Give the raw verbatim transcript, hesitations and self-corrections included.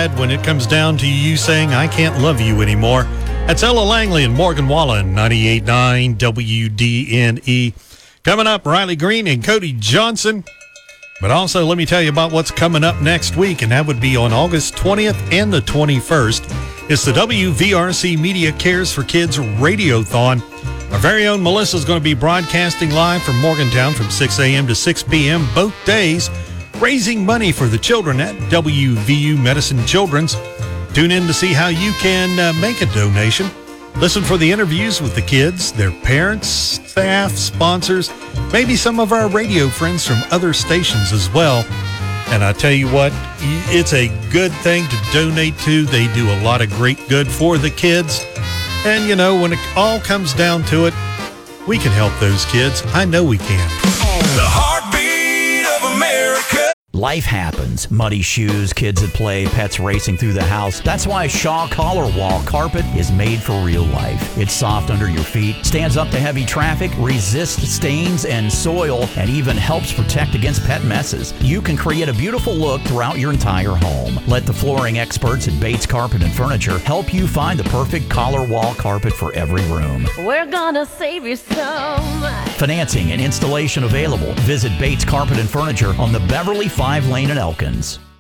sad when it comes down to you saying, I can't love you anymore. That's Ella Langley and Morgan Wallen, ninety-eight point nine W D N E. Coming up, Riley Green and Cody Johnson. But also, let me tell you about what's coming up next week, and that would be on August twentieth and the twenty-first. It's the W V R C Media Cares for Kids Radiothon. Our very own Melissa is going to be broadcasting live from Morgantown from six a.m. to six p.m. both days, raising money for the children at W V U Medicine Children's. Tune in to see how you can uh, make a donation. Listen for the interviews with the kids, their parents, staff, sponsors, maybe some of our radio friends from other stations as well. And I tell you what, it's a good thing to donate to. They do a lot of great good for the kids. And, you know, when it all comes down to it, we can help those kids. I know we can. The heartbeat of America. Life happens. Muddy shoes, kids at play, pets racing through the house. That's why Shaw Collar Wall Carpet is made for real life. It's soft under your feet, stands up to heavy traffic, resists stains and soil, and even helps protect against pet messes. You can create a beautiful look throughout your entire home. Let the flooring experts at Bates Carpet and Furniture help you find the perfect collar wall carpet for every room. We're gonna save you so much. Financing and installation available. Visit Bates Carpet and Furniture on the Beverly Five Lane in Elkins.